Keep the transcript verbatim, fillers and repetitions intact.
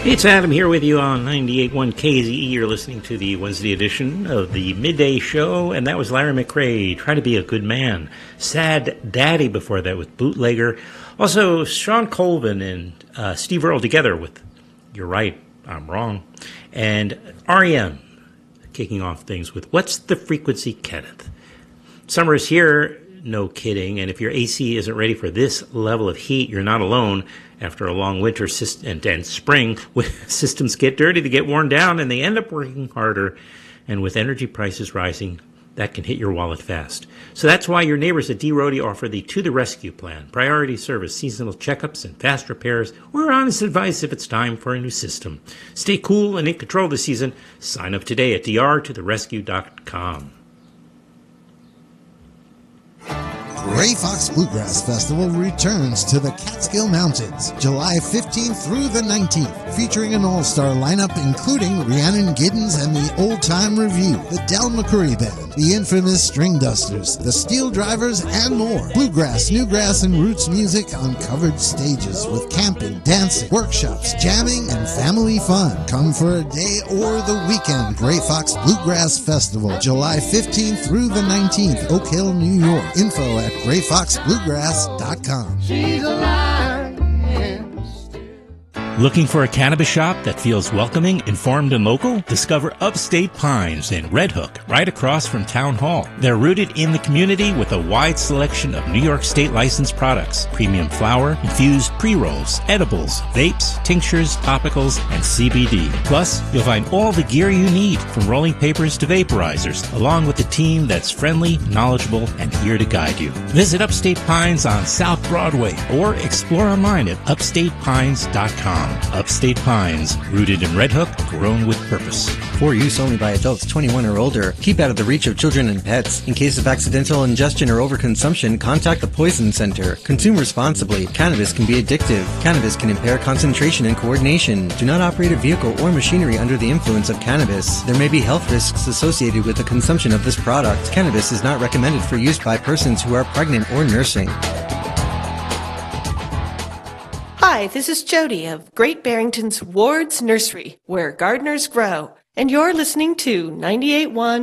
It's Adam here with you on ninety-eight point one K Z E. You're listening to the Wednesday edition of the Midday Show, and that was Larry McCray, Try to Be a Good Man. Sad Daddy before that with Bootlegger. Also, Sean Colvin and uh, Steve Earle together with You're Right, I'm Wrong. And R E M kicking off things with What's the Frequency, Kenneth? Summer is here, no kidding, and if your A C isn't ready for this level of heat, you're not alone. After a long winter and, and spring, systems get dirty, they get worn down, and they end up working harder. And with energy prices rising, that can hit your wallet fast. So that's why your neighbors at D-Rody offer the To the Rescue plan, priority service, seasonal checkups, and fast repairs, or honest advice if it's time for a new system. Stay cool and in control this season. Sign up today at d r to the rescue dot com. Gray Fox Bluegrass Festival returns to the Catskill Mountains July fifteenth through the nineteenth, featuring an all-star lineup including Rhiannon Giddens and the Old Time Review, the Del McCoury Band, the infamous String Dusters, the Steel Drivers, and more. Bluegrass, newgrass, and roots music on covered stages with camping, dancing, workshops, jamming, and family fun. Come for a day or the weekend. Gray Fox Bluegrass Festival July fifteenth through the nineteenth, Oak Hill, New York. Info at gray fox bluegrass dot com. She's alive. Looking for a cannabis shop that feels welcoming, informed, and local? Discover Upstate Pines in Red Hook, right across from Town Hall. They're rooted in the community with a wide selection of New York State licensed products, premium flower, infused pre-rolls, edibles, vapes, tinctures, topicals, and C B D. Plus, you'll find all the gear you need, from rolling papers to vaporizers, along with a team that's friendly, knowledgeable, and here to guide you. Visit Upstate Pines on South Broadway or explore online at upstate pines dot com. Upstate Pines, rooted in Red Hook, grown with purpose. For use only by adults twenty-one or older. Keep out of the reach of children and pets. In case of accidental ingestion or overconsumption, contact the Poison Center. Consume responsibly. Cannabis can be addictive. Cannabis can impair concentration and coordination. Do not operate a vehicle or machinery under the influence of cannabis. There may be health risks associated with the consumption of this product. Cannabis is not recommended for use by persons who are pregnant or nursing. Hi, this is Jody of Great Barrington's Ward's Nursery, where gardeners grow, and you're listening to ninety-eight point one